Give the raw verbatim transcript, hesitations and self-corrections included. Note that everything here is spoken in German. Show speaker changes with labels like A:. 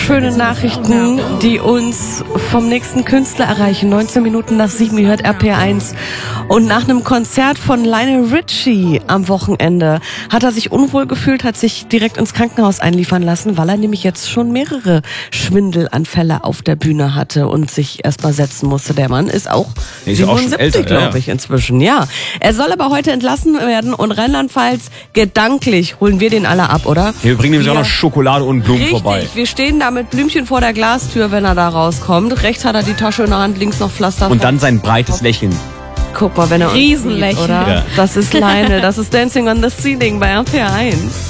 A: schöne Nachrichten, die uns vom nächsten Künstler erreichen. neunzehn Minuten nach sieben, ihr hört R P eins. Und nach einem Konzert von Lionel Richie am Wochenende hat er sich unwohl gefühlt, hat sich direkt ins Krankenhaus einliefern lassen, weil er nämlich jetzt schon mehrere Schwindelanfälle auf der Bühne hatte und sich erstmal setzen musste. Der Mann ist auch siebenundsiebzig, glaube ich, inzwischen. Ja, er soll aber heute entlassen werden und Rheinland-Pfalz gedanklich holen wir den alle ab, oder?
B: Wir bringen nämlich auch noch Schokolade und Blumen
A: Richtig,
B: vorbei.
A: Wir stehen da mit Blümchen vor der Glastür, wenn er da rauskommt. Rechts hat er die Tasche in der Hand, links noch Pflaster.
B: Und dann sein breites Lächeln.
A: Guck mal, wenn er uns
C: Riesenlächeln,
A: sieht, oder?
B: Ja.
A: Das ist Lionel, das ist Dancing on the Ceiling bei R P eins.